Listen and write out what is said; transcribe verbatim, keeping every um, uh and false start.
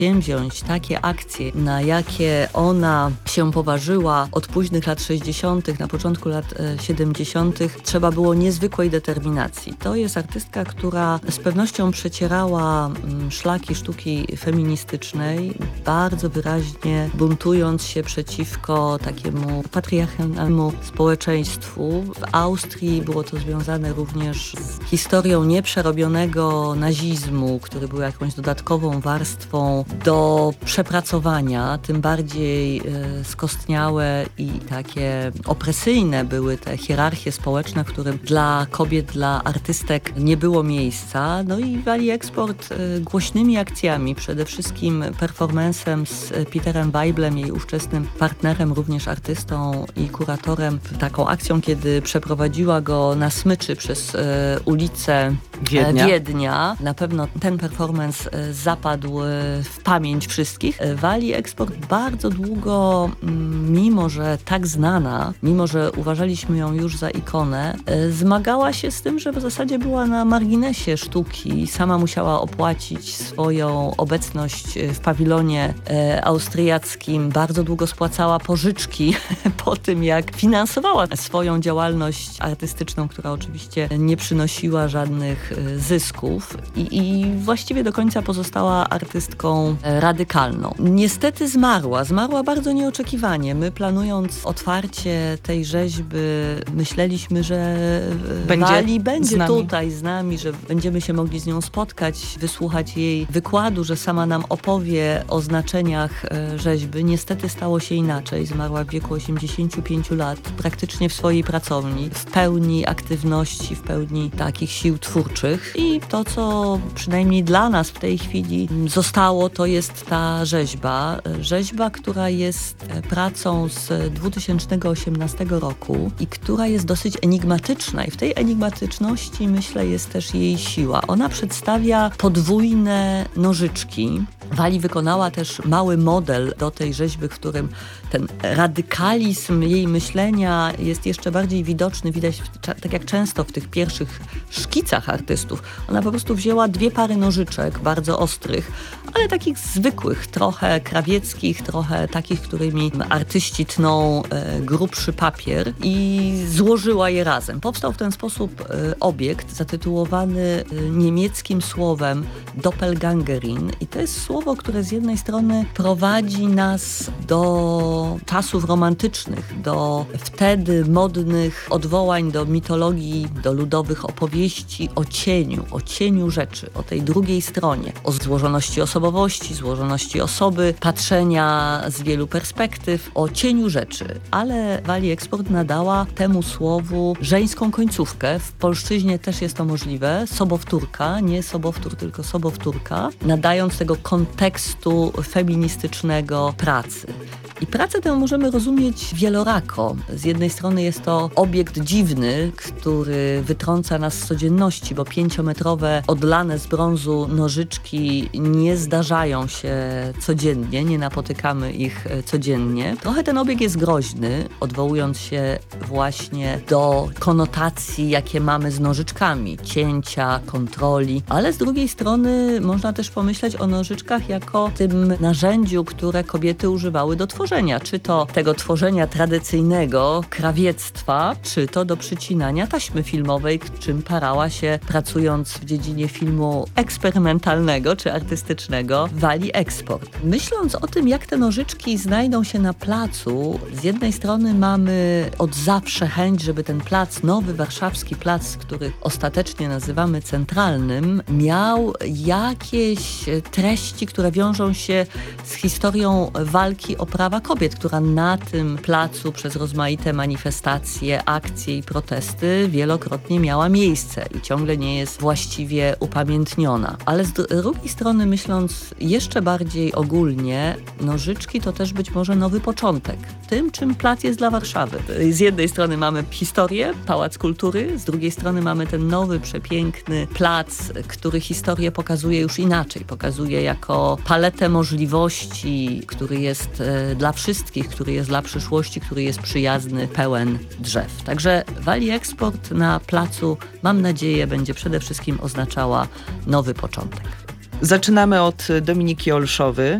wziąć takie akcje, na jakie ona się poważyła od późnych lat sześćdziesiątych, na początku lat siedemdziesiątych, trzeba było niezwykłej determinacji. To jest artystka, która z pewnością przecierała szlaki sztuki feministycznej, bardzo wyraźnie buntując się przeciwko takiemu patriarchalnemu społeczeństwu. W Austrii było to związane również z historią nieprzerobionego nazizmu, który był jakąś dodatkową warstwą do przepracowania, tym bardziej e, skostniałe i takie opresyjne były te hierarchie społeczne, w którym dla kobiet, dla artystek nie było miejsca. No i Wali Export e, głośnymi akcjami, przede wszystkim performancem z Peterem Weiblem, jej ówczesnym partnerem, również artystą i kuratorem, taką akcją, kiedy przeprowadziła go na smyczy przez e, ulicę Wiednia. Wiednia. Na pewno ten performance e, zapadł e, w pamięć wszystkich. E, Wali Export bardzo długo, m, mimo że tak znana, mimo że uważaliśmy ją już za ikonę, e, zmagała się z tym, że w zasadzie była na marginesie sztuki. Sama musiała opłacić swoją obecność w pawilonie e, austriackim. Bardzo długo spłacała pożyczki po tym, jak finansowała swoją działalność artystyczną, która oczywiście nie przynosiła żadnych zysków i, i właściwie do końca pozostała artystką radykalną. Niestety zmarła. Zmarła bardzo nieoczekiwanie. My, planując otwarcie tej rzeźby, myśleliśmy, że będzie Wali będzie tutaj z nami, że będziemy się mogli z nią spotkać, wysłuchać jej wykładu, że sama nam opowie o znaczeniach rzeźby. Niestety stało się inaczej. Zmarła w wieku osiemdziesięciu pięciu lat, praktycznie w swojej pracowni, w pełni aktywności, w pełni takich sił twórczych. I to, co przynajmniej dla nas w tej chwili zostało, to jest ta rzeźba. Rzeźba, która jest pracą z dwa tysiące osiemnastego roku i która jest dosyć enigmatyczna. I w tej enigmatyczności, myślę, jest też jej siła. Ona przedstawia podwójne nożyczki. Wali wykonała też mały model do tej rzeźby, w którym ten radykalizm jej myślenia jest jeszcze bardziej widoczny. Widać, tak jak często w tych pierwszych szkicach artystów. Ona po prostu wzięła dwie pary nożyczek, bardzo ostrych, ale takich zwykłych, trochę krawieckich, trochę takich, którymi artyści tną e, grubszy papier i złożyła je razem. Powstał w ten sposób e, obiekt zatytułowany e, niemieckim słowem Doppelgangerin i to jest słowo, które z jednej strony prowadzi nas do czasów romantycznych, do wtedy modnych odwołań do mitologii, do ludowych opowieści o cieniu, o cieniu rzeczy, o tej drugiej stronie, o złożoności osobowości, złożoności osoby, patrzenia z wielu perspektyw, o cieniu rzeczy. Ale Wali Export nadała temu słowu żeńską końcówkę. W polszczyźnie też jest to możliwe. Sobowtórka, nie sobowtór, tylko sobowtórka, nadając tego kontekstu feministycznego pracy. I pracę tę możemy rozumieć wielorako. Z jednej strony jest to obiekt dziwny, który wytrąca nas z codzienności, bo pięciometrowe, odlane z brązu nożyczki nie zdarzają się codziennie, nie napotykamy ich codziennie. Trochę ten obiekt jest groźny, odwołując się właśnie do konotacji, jakie mamy z nożyczkami, cięcia, kontroli, ale z drugiej strony można też pomyśleć o nożyczkach jako tym narzędziu, które kobiety używały do tworzenia. Czy to tego tworzenia tradycyjnego, krawiectwa, czy to do przycinania taśmy filmowej, czym parała się, pracując w dziedzinie filmu eksperymentalnego czy artystycznego, Wali Export. Myśląc o tym, jak te nożyczki znajdą się na placu, z jednej strony mamy od zawsze chęć, żeby ten plac, nowy warszawski plac, który ostatecznie nazywamy centralnym, miał jakieś treści, które wiążą się z historią walki o prawa kobiet, która na tym placu przez rozmaite manifestacje, akcje i protesty wielokrotnie miała miejsce i ciągle nie jest właściwie upamiętniona. Ale z drugiej strony, myśląc jeszcze bardziej ogólnie, nożyczki to też być może nowy początek. Tym, czym plac jest dla Warszawy. Z jednej strony mamy historię, Pałac Kultury, z drugiej strony mamy ten nowy, przepiękny plac, który historię pokazuje już inaczej. Pokazuje jako paletę możliwości, który jest e, dla wszystkich, który jest dla przyszłości, który jest przyjazny, pełen drzew. Także Wali Export na placu, mam nadzieję, będzie przede wszystkim oznaczała nowy początek. Zaczynamy od Dominiki Olszowy.